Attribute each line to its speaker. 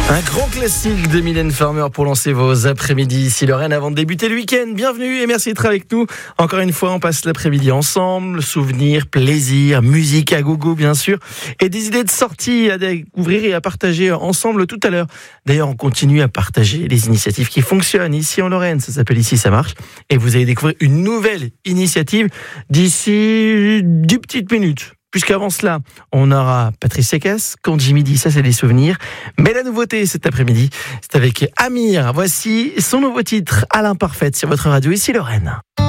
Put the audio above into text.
Speaker 1: Un grand classique de Mylène Farmer pour lancer vos après-midi ici Lorraine avant de débuter le week-end. Bienvenue et merci d'être avec nous. Encore une fois, on passe l'après-midi ensemble. Souvenirs, plaisir, musique à gogo bien sûr. Et des idées de sortie à découvrir et à partager ensemble tout à l'heure. D'ailleurs, on continue à partager les initiatives qui fonctionnent ici en Lorraine. Ça s'appelle Ici ça marche. Et vous allez découvrir une nouvelle initiative d'ici 10 petites minutes. Puisqu'avant cela, on aura Patrice Sécasse, quand Jimmy dit ça, c'est des souvenirs. Mais la nouveauté cet après-midi, c'est avec Amir. Voici son nouveau titre, À l'imparfaite, sur votre radio ici Lorraine.